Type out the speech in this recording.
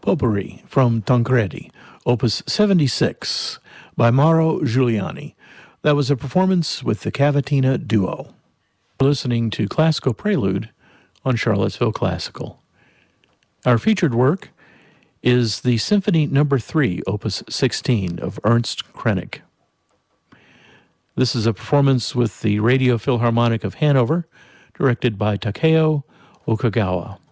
Potpourri from Tancredi, Opus 76 by Mauro Giuliani. That was a performance with the Cavatina Duo. We're listening to Classical Prelude on Charlottesville Classical. Our featured work is the Symphony No. 3, Opus 16 of Ernst Krenek. This is a performance with the Radio Philharmonic of Hanover, directed by Takeo Okagawa.